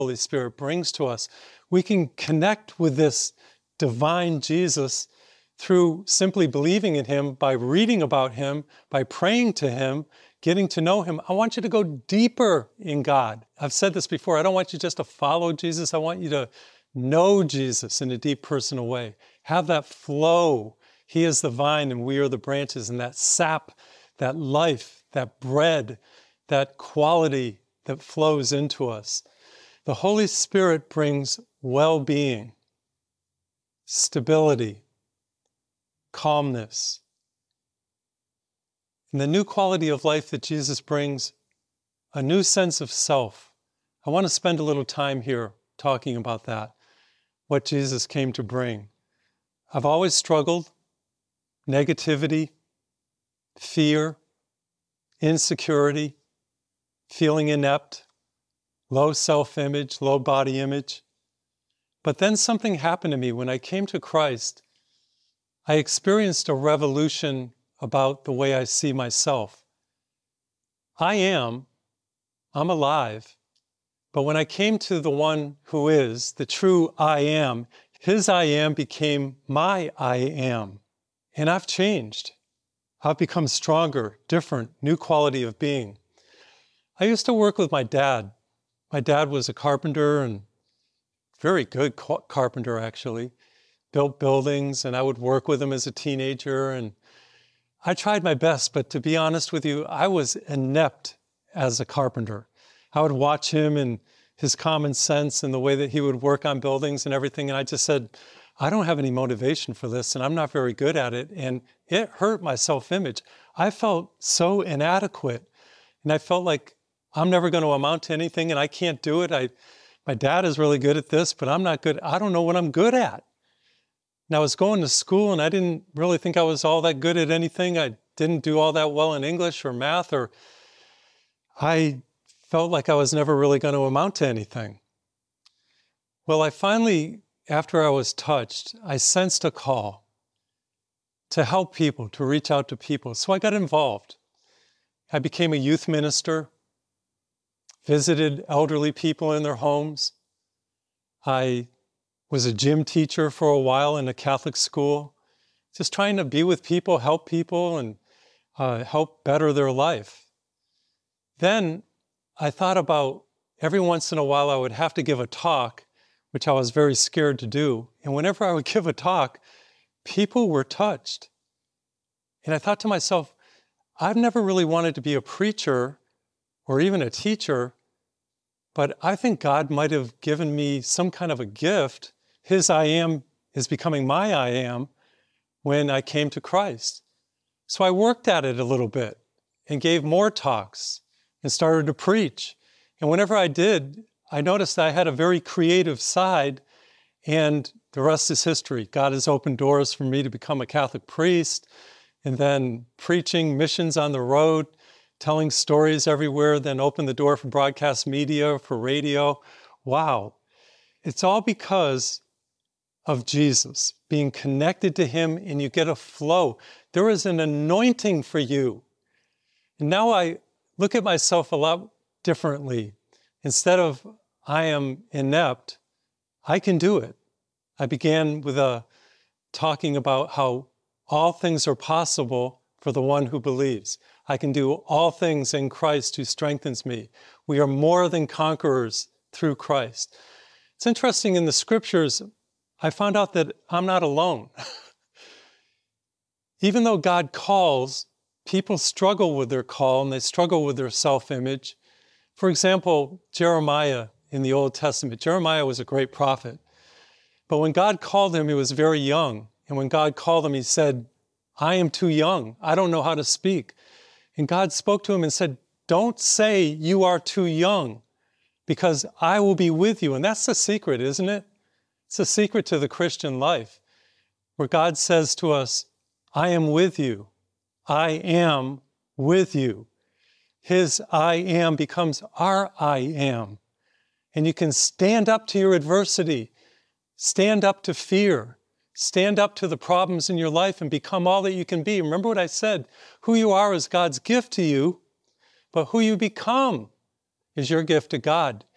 Holy Spirit brings to us. We can connect with this divine Jesus through simply believing in him, by reading about him, by praying to him, getting to know him. I want you to go deeper in God. I've said this before. I don't want you just to follow Jesus. I want you to know Jesus in a deep personal way. Have that flow. He is the vine and we are the branches, and that sap, that life, that bread, that quality that flows into us. The Holy Spirit brings well-being, stability, calmness. And the new quality of life that Jesus brings, a new sense of self. I want to spend a little time here talking about that, what Jesus came to bring. I've always struggled, negativity, fear, insecurity, feeling inept, low self-image, low body image. But then something happened to me when I came to Christ. I experienced a revolution about the way I see myself. I'm alive, but when I came to the one who is, the true I am, his I am became my I am. And I've changed. I've become stronger, different, new quality of being. I used to work with my dad. My dad was a carpenter, and very good carpenter actually. Built buildings, and I would work with him as a teenager, and I tried my best, but to be honest with you, I was inept as a carpenter. I would watch him and his common sense and the way that he would work on buildings and everything, and I just said, I don't have any motivation for this, and I'm not very good at it, and it hurt my self-image. I felt so inadequate, and I felt like I'm never going to amount to anything, and I can't do it. My dad is really good at this, but I'm not good. I don't know what I'm good at. And I was going to school, and I didn't really think I was all that good at anything. I didn't do all that well in English or math, or I felt like I was never really going to amount to anything. Well, I finally, after I was touched, I sensed a call to help people, to reach out to people. So I got involved. I became a youth minister, visited elderly people in their homes. I was a gym teacher for a while in a Catholic school, just trying to be with people, help people, and help better their life. Then I thought about every once in a while I would have to give a talk, which I was very scared to do. And whenever I would give a talk, people were touched. And I thought to myself, I've never really wanted to be a preacher or even a teacher, but I think God might have given me some kind of a gift. His I am is becoming my I am when I came to Christ. So I worked at it a little bit and gave more talks and started to preach. And whenever I did, I noticed I had a very creative side, and the rest is history. God has opened doors for me to become a Catholic priest, and then preaching, missions on the road, telling stories everywhere, then opened the door for broadcast media, for radio. Wow. It's all because of Jesus, being connected to him, and you get a flow. There is an anointing for you. And now I look at myself a lot differently. Instead of I am inept, I can do it. I began with talking about how all things are possible for the one who believes. I can do all things in Christ who strengthens me. We are more than conquerors through Christ. It's interesting, in the scriptures, I found out that I'm not alone. Even though God calls, people struggle with their call and they struggle with their self-image. For example, Jeremiah in the Old Testament. Jeremiah was a great prophet. But when God called him, he was very young. And when God called him, he said, I am too young. I don't know how to speak. And God spoke to him and said, don't say you are too young, because I will be with you. And that's the secret, isn't it? It's the secret to the Christian life, where God says to us, I am with you. I am with you. His I am becomes our I am. And you can stand up to your adversity, stand up to fear, stand up to the problems in your life and become all that you can be. Remember what I said, who you are is God's gift to you, but who you become is your gift to God.